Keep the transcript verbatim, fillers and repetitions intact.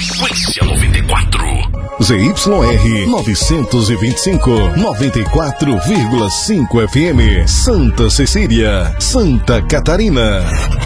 Frequência noventa e quatro. Z Y R novecentos e vinte e cinco, noventa e quatro vírgula cinco F M, Santa Cecília, Santa Catarina.